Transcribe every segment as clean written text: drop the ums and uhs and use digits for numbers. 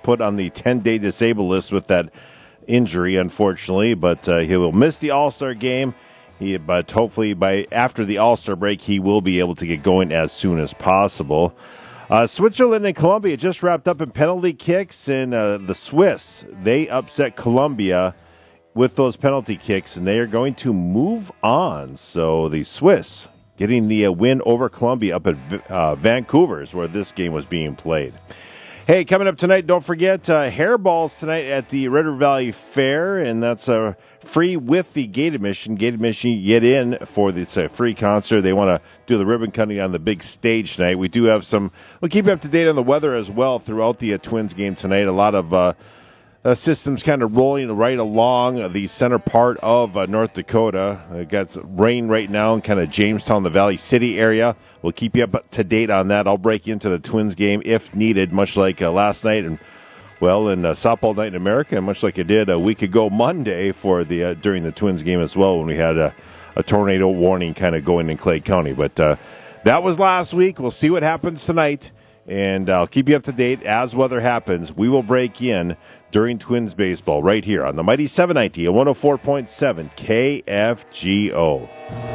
put on the 10-day disabled list with that injury, unfortunately, but he will miss the All-Star game. But hopefully after the All-Star break, he will be able to get going as soon as possible. Switzerland and Colombia just wrapped up in penalty kicks, and the Swiss, they upset Colombia with those penalty kicks, and they are going to move on. So the Swiss getting the win over Colombia up at Vancouver is where this game was being played. Hey, coming up tonight, don't forget hairballs tonight at the Red River Valley Fair, and that's free with the gate admission. Gate admission, you get in for this free concert. They want to do the ribbon cutting on the big stage tonight. We do have we'll keep you up to date on the weather as well throughout the Twins game tonight. A lot of systems kind of rolling right along the center part of North Dakota. Got rain right now in kind of Jamestown, the Valley City area. We'll keep you up to date on that. I'll break into the Twins game if needed, much like last night and in Softball Night in America, much like I did a week ago Monday for during the Twins game as well when we had a tornado warning kind of going in Clay County. But that was last week. We'll see what happens tonight, and I'll keep you up to date as weather happens. We will break in during Twins baseball right here on the Mighty 790 and 104.7 KFGO.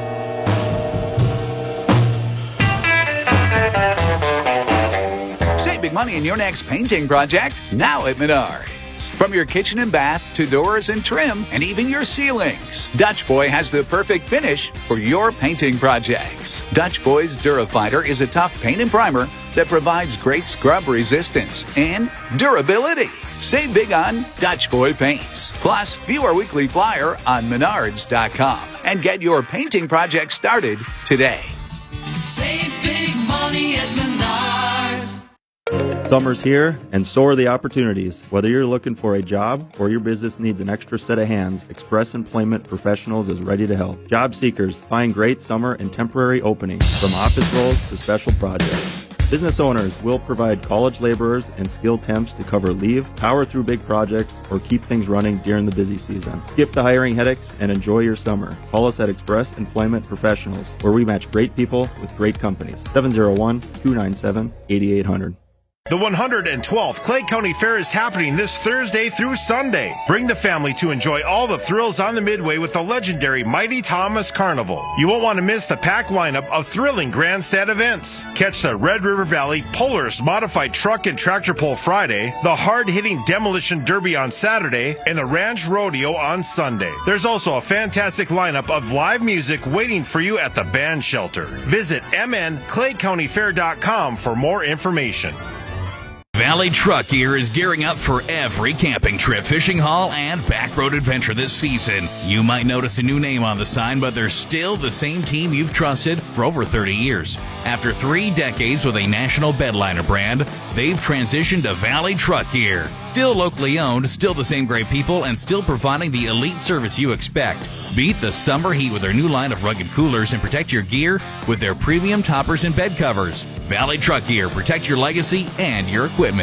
Save big money in your next painting project now at Menards. From your kitchen and bath to doors and trim and even your ceilings, Dutch Boy has the perfect finish for your painting projects. Dutch Boy's Durafighter is a tough paint and primer that provides great scrub resistance and durability. Save big on Dutch Boy paints. Plus, view our weekly flyer on Menards.com and get your painting project started today. Save big money at Menards. Summer's here, and so are the opportunities. Whether you're looking for a job or your business needs an extra set of hands, Express Employment Professionals is ready to help. Job seekers find great summer and temporary openings, from office roles to special projects. Business owners will provide college laborers and skilled temps to cover leave, power through big projects, or keep things running during the busy season. Skip the hiring headaches and enjoy your summer. Call us at Express Employment Professionals, where we match great people with great companies. 701-297-8800. The 112th Clay County Fair is happening this Thursday through Sunday. Bring the family to enjoy all the thrills on the Midway with the legendary Mighty Thomas Carnival. You won't want to miss the packed lineup of thrilling grandstand events. Catch the Red River Valley Polaris Modified Truck and Tractor Pull Friday, the hard-hitting Demolition Derby on Saturday, and the Ranch Rodeo on Sunday. There's also a fantastic lineup of live music waiting for you at the band shelter. Visit mnclaycountyfair.com for more information. Valley Truck Gear is gearing up for every camping trip, fishing haul, and backroad adventure this season. You might notice a new name on the sign, but they're still the same team you've trusted for over 30 years. After 3 decades with a national bedliner brand, they've transitioned to Valley Truck Gear. Still locally owned, still the same great people, and still providing the elite service you expect. Beat the summer heat with their new line of rugged coolers and protect your gear with their premium toppers and bed covers. Valley Truck Gear. Protect your legacy and your equipment.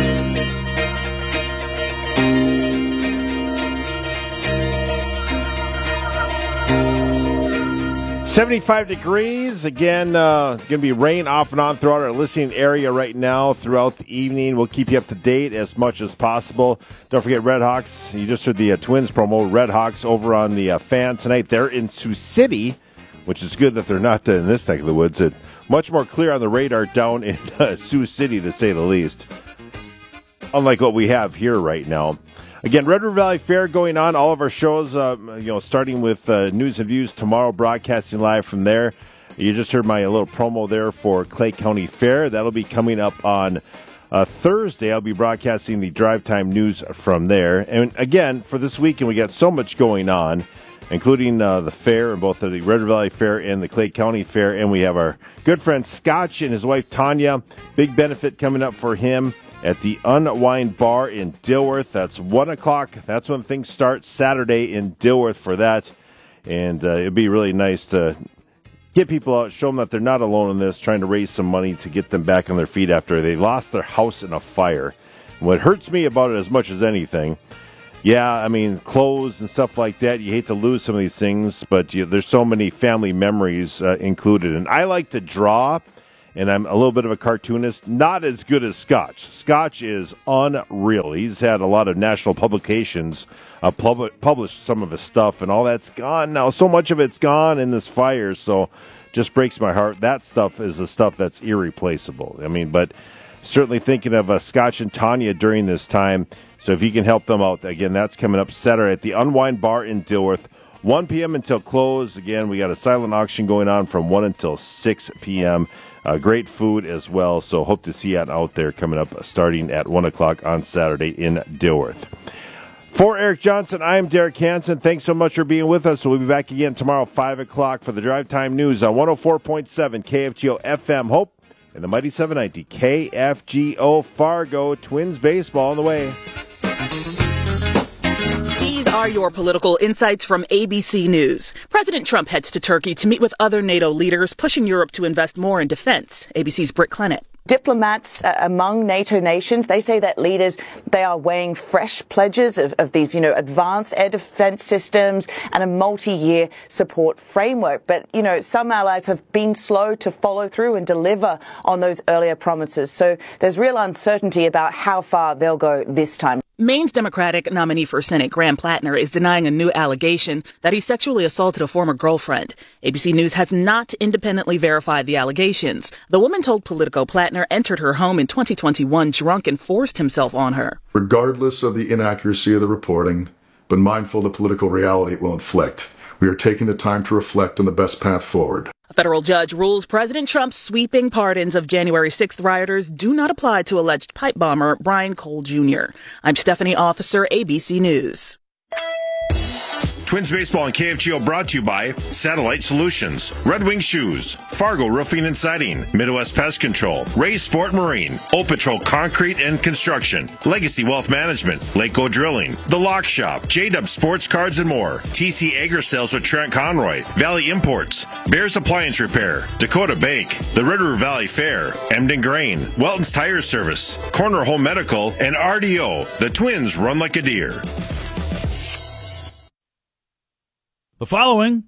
75 degrees. Again, going to be rain off and on throughout our listening area right now throughout the evening. We'll keep you up to date as much as possible. Don't forget Red Hawks. You just heard the Twins promo. Red Hawks over on the Fan tonight. They're in Sioux City, which is good that they're not in this neck of the woods. It's much more clear on the radar down in Sioux City, to say the least, unlike what we have here right now. Again, Red River Valley Fair going on. All of our shows, starting with News and Views tomorrow, broadcasting live from there. You just heard my little promo there for Clay County Fair. That'll be coming up on Thursday. I'll be broadcasting the drive time news from there. And again, for this weekend, we got so much going on, including the fair, and both the Red River Valley Fair and the Clay County Fair. And we have our good friend Scotch and his wife Tanya. Big benefit coming up for him at the Unwind Bar in Dilworth. That's 1 o'clock. That's when things start, Saturday in Dilworth for that. And it'd be really nice to get people out, show them that they're not alone in this, trying to raise some money to get them back on their feet after they lost their house in a fire. And what hurts me about it as much as anything, clothes and stuff like that, you hate to lose some of these things, but there's so many family memories included. And I like to draw, and I'm a little bit of a cartoonist. Not as good as Scotch. Scotch is unreal. He's had a lot of national publications publish some of his stuff, and all that's gone now. So much of it's gone in this fire, so just breaks my heart. That stuff is the stuff that's irreplaceable. I mean, but certainly thinking of Scotch and Tanya during this time. So if you can help them out, again, that's coming up Saturday at the Unwind Bar in Dilworth, 1 p.m. until close. Again, we got a silent auction going on from 1 until 6 p.m. Great food as well, so hope to see you out there coming up starting at 1 o'clock on Saturday in Dilworth. For Eric Johnson, I'm Derek Hansen. Thanks so much for being with us. We'll be back again tomorrow, 5 o'clock, for the Drive Time News on 104.7 KFGO FM Hope and the Mighty 790 KFGO Fargo. Twins baseball on the way. These are your political insights from ABC News. President Trump heads to Turkey to meet with other NATO leaders, pushing Europe to invest more in defense. ABC's Britt Clennett. Diplomats among NATO nations, they say that leaders, they are weighing fresh pledges of these, advanced air defense systems and a multi-year support framework. But, some allies have been slow to follow through and deliver on those earlier promises. So there's real uncertainty about how far they'll go this time. Maine's Democratic nominee for Senate, Graham Plattner, is denying a new allegation that he sexually assaulted a former girlfriend. ABC News has not independently verified the allegations. The woman told Politico Plattner entered her home in 2021 drunk and forced himself on her. Regardless of the inaccuracy of the reporting, but mindful of the political reality it will inflict, we are taking the time to reflect on the best path forward. A federal judge rules President Trump's sweeping pardons of January 6th rioters do not apply to alleged pipe bomber Brian Cole Jr. I'm Stephanie Officer, ABC News. Twins Baseball and KFGO brought to you by Satellite Solutions, Red Wing Shoes, Fargo Roofing and Siding, Midwest Pest Control, Ray's Sport Marine, Old Patrol Concrete and Construction, Legacy Wealth Management, Lakeo Drilling, The Lock Shop, J-Dub Sports Cards and more, TC Agri Sales with Trent Conroy, Valley Imports, Bears Appliance Repair, Dakota Bank, the River Valley Fair, Emden Grain, Welton's Tire Service, Corner Home Medical, and RDO. The Twins run like a deer. The following